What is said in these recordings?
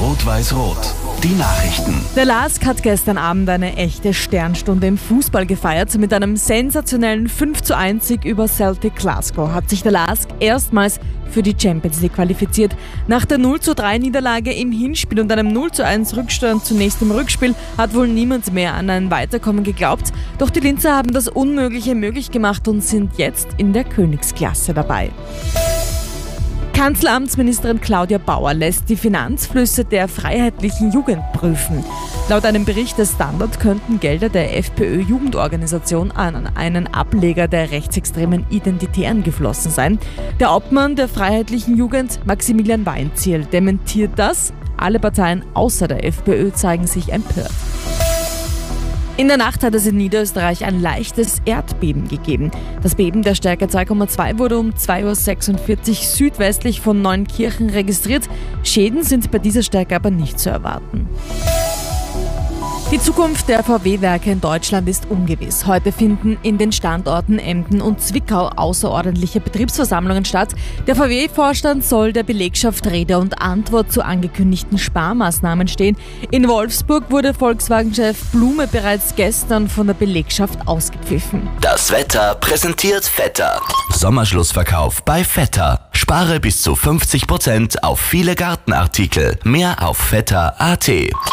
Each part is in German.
Rot-Weiß-Rot. Die Nachrichten. Der LASK hat gestern Abend eine echte Sternstunde im Fußball gefeiert. Mit einem sensationellen 5:1 Sieg über Celtic Glasgow hat sich der LASK erstmals für die Champions League qualifiziert. Nach der 0:3 Niederlage im Hinspiel und einem 0:1 Rückstand zunächst im Rückspiel hat wohl niemand mehr an ein Weiterkommen geglaubt. Doch die Linzer haben das Unmögliche möglich gemacht und sind jetzt in der Königsklasse dabei. Kanzleramtsministerin Claudia Bauer lässt die Finanzflüsse der Freiheitlichen Jugend prüfen. Laut einem Bericht des Standard könnten Gelder der FPÖ-Jugendorganisation an einen Ableger der rechtsextremen Identitären geflossen sein. Der Obmann der Freiheitlichen Jugend, Maximilian Weinzierl, dementiert das. Alle Parteien außer der FPÖ zeigen sich empört. In der Nacht hat es in Niederösterreich ein leichtes Erdbeben gegeben. Das Beben der Stärke 2,2 wurde um 2:46 Uhr südwestlich von Neunkirchen registriert. Schäden sind bei dieser Stärke aber nicht zu erwarten. Die Zukunft der VW-Werke in Deutschland ist ungewiss. Heute finden in den Standorten Emden und Zwickau außerordentliche Betriebsversammlungen statt. Der VW-Vorstand soll der Belegschaft Rede und Antwort zu angekündigten Sparmaßnahmen stehen. In Wolfsburg wurde Volkswagen-Chef Blume bereits gestern von der Belegschaft ausgepfiffen. Das Wetter präsentiert Vetter. Sommerschlussverkauf bei Vetter. Spare bis zu 50% auf viele Gartenartikel. Mehr auf vetter.at.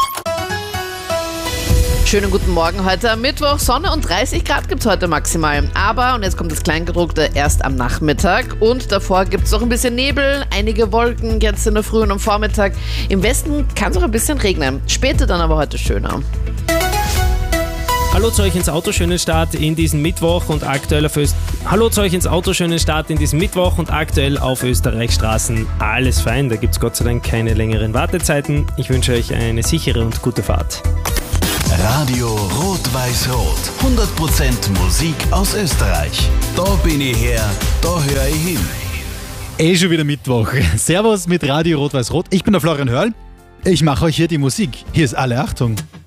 Schönen guten Morgen heute am Mittwoch. Sonne und 30 Grad gibt es heute maximal. Aber, und jetzt kommt das Kleingedruckte, erst am Nachmittag. Und davor gibt es noch ein bisschen Nebel, einige Wolken jetzt in der Früh und am Vormittag. Im Westen kann es auch ein bisschen regnen. Später dann aber heute schöner. Hallo zu euch ins Autoschönen Start in diesem Mittwoch und aktuell auf Österreichs Straßen alles fein. Da gibt es Gott sei Dank keine längeren Wartezeiten. Ich wünsche euch eine sichere und gute Fahrt. Radio Rot-Weiß-Rot. 100% Musik aus Österreich. Da bin ich her, da höre ich hin. Schon wieder Mittwoch. Servus mit Radio Rot-Weiß-Rot. Ich bin der Florian Hörl. Ich mache euch hier die Musik. Hier ist alle Achtung.